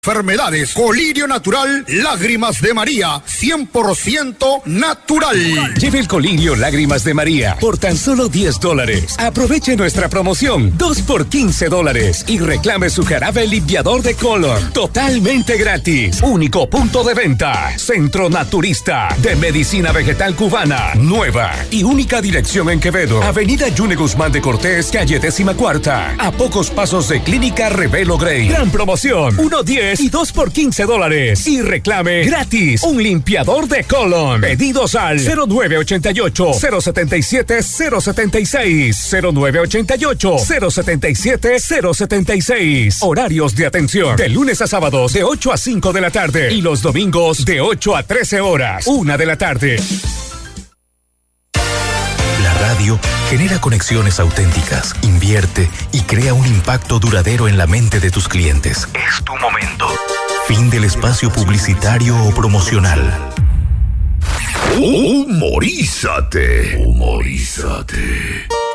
Enfermedades, colirio natural, lágrimas de María, 100% natural. Lleve el colirio lágrimas de María por tan solo $10. Aproveche nuestra promoción 2 por $15 y reclame su jarabe limpiador de colon totalmente gratis. Único punto de venta, Centro Naturista de Medicina Vegetal Cubana, nueva y única dirección en Quevedo, Avenida Yune Guzmán de Cortés, calle 14ª, a pocos pasos de Clínica Revelo Grey. Gran promoción, 1-10 y 2 por $15 y reclame gratis un limpiador de colon. Pedidos al 0988-077-076 0988-077-076. Horarios de atención de lunes a sábados de 8 a 5 de la tarde y los domingos de 8 a 13 horas, 1 de la tarde. La radio genera conexiones auténticas, invierte y crea un impacto duradero en la mente de tus clientes. Es tu momento. Fin del espacio publicitario o promocional. Humorízate.